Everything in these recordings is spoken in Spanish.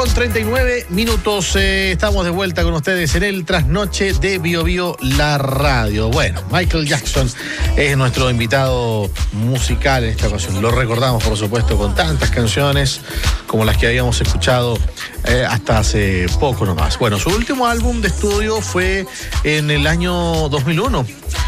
8:39. Estamos de vuelta con ustedes en el trasnoche de Bio Bio, la radio. Bueno, Michael Jackson es nuestro invitado musical en esta ocasión. Lo recordamos, por supuesto, con tantas canciones como las que habíamos escuchado hasta hace poco nomás. Bueno, su último álbum de estudio fue en el año 2001.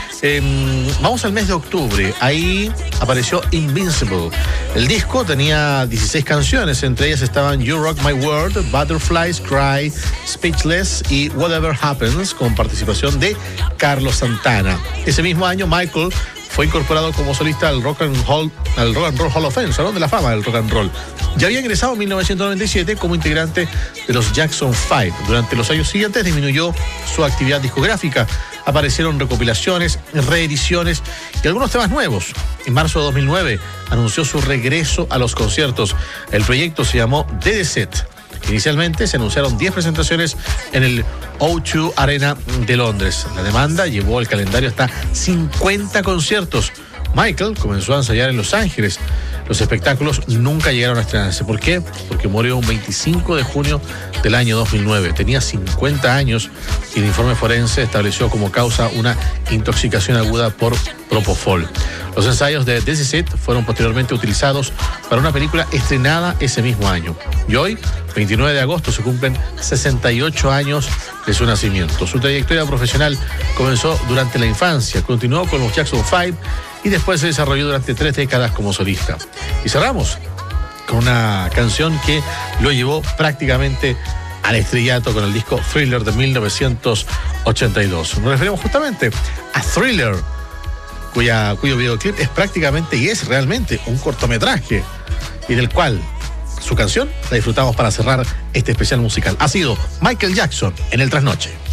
Vamos al mes de octubre, ahí apareció Invincible. El disco tenía 16 canciones, entre ellas estaban You Rock My World, Butterflies Cry, Speechless y Whatever Happens, con participación de Carlos Santana. Ese mismo año Michael fue incorporado como solista al Rock and Roll Hall of Fame, Salón de la Fama del Rock and Roll. Ya había ingresado en 1997 como integrante de los Jackson 5. Durante los años siguientes disminuyó su actividad discográfica. Aparecieron recopilaciones, reediciones y algunos temas nuevos. En marzo de 2009 anunció su regreso a los conciertos. El proyecto se llamó The Set. Inicialmente se anunciaron 10 presentaciones en el O2 Arena de Londres. La demanda llevó el calendario hasta 50 conciertos. Michael comenzó a ensayar en Los Ángeles. Los espectáculos nunca llegaron a estrenarse. ¿Por qué? Porque murió un 25 de junio del año 2009. Tenía 50 años y el informe forense estableció como causa una intoxicación aguda por propofol. Los ensayos de This Is It fueron posteriormente utilizados para una película estrenada ese mismo año. Y hoy, 29 de agosto, se cumplen 68 años de su nacimiento. Su trayectoria profesional comenzó durante la infancia, continuó con los Jackson 5 y después se desarrolló durante 3 décadas como solista. Y cerramos con una canción que lo llevó prácticamente al estrellato con el disco Thriller de 1982. Nos referimos justamente a Thriller, cuyo videoclip es prácticamente y es realmente un cortometraje y del cual su canción la disfrutamos para cerrar este especial musical. Ha sido Michael Jackson en el Trasnoche.